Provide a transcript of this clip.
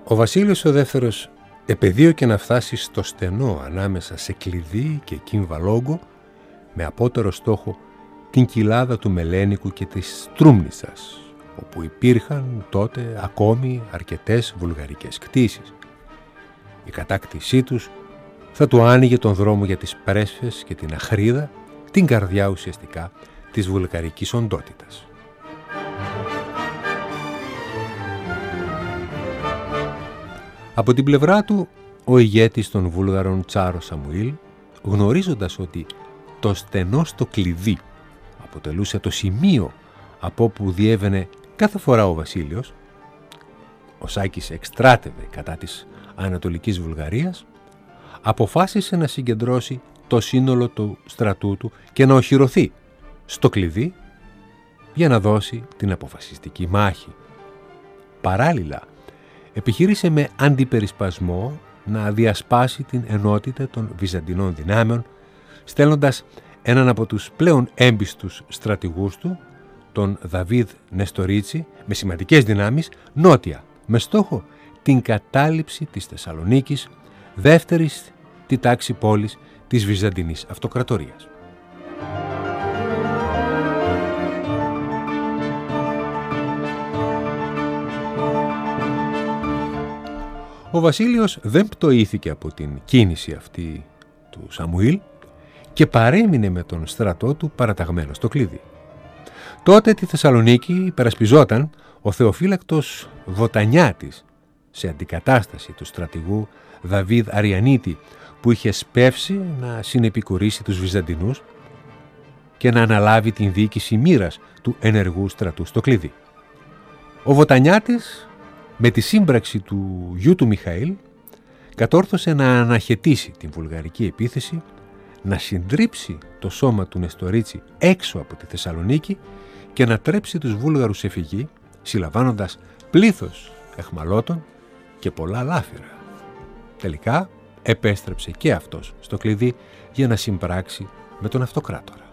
Ο Βασίλειος ο Δεύτερος επεδίωκε να φτάσει στο στενό ανάμεσα σε Κλειδί και Κίμβα Λόγκο με απότερο στόχο την κοιλάδα του Μελένικου και της Στρούμνητσας, όπου υπήρχαν τότε ακόμη αρκετές βουλγαρικές κτήσεις. Η κατάκτησή τους θα του άνοιγε τον δρόμο για τις Πρέσφες και την Αχρίδα, την καρδιά ουσιαστικά της βουλγαρικής οντότητας. Από την πλευρά του, ο ηγέτης των Βούλγαρων Τσάρος Σαμουήλ, γνωρίζοντας ότι το στενό στο Κλειδί αποτελούσε το σημείο από όπου διέβαινε κάθε φορά ο Βασίλειος, ο Σάκης εκστράτευε κατά της Ανατολικής Βουλγαρίας, αποφάσισε να συγκεντρώσει το σύνολο του στρατού του και να οχυρωθεί στο Κλειδί για να δώσει την αποφασιστική μάχη. Παράλληλα, επιχείρησε με αντιπερισπασμό να διασπάσει την ενότητα των Βυζαντινών δυνάμεων, στέλνοντας έναν από τους πλέον έμπιστους στρατηγούς του, τον Δαβίδ Νεστορίτσι, με σημαντικές δυνάμεις νότια, με στόχο την κατάληψη της Θεσσαλονίκης, δεύτερης τη τάξη πόλης της Βυζαντινής Αυτοκρατορίας. Ο Βασίλειος δεν πτωήθηκε από την κίνηση αυτή του Σαμουήλ και παρέμεινε με τον στρατό του παραταγμένο στο Κλειδί. Τότε τη Θεσσαλονίκη υπερασπιζόταν ο θεοφύλακτος Βοτανιάτης σε αντικατάσταση του στρατηγού Δαβίδ Αριανίτη, που είχε σπεύσει να συνεπικουρήσει τους Βυζαντινούς και να αναλάβει την διοίκηση μοίρας του ενεργού στρατού στο Κλειδί. Ο Βοτανιάτης, με τη σύμπραξη του γιου του Μιχαήλ, κατόρθωσε να αναχαιτήσει την βουλγαρική επίθεση, να συντρίψει το σώμα του Νεστορίτσι έξω από τη Θεσσαλονίκη και να τρέψει τους Βούλγαρους σε φυγή, συλλαμβάνοντας πλήθος αιχμαλώτων και πολλά λάφυρα. Τελικά επέστρεψε και αυτός στο Κλειδί για να συμπράξει με τον Αυτοκράτορα.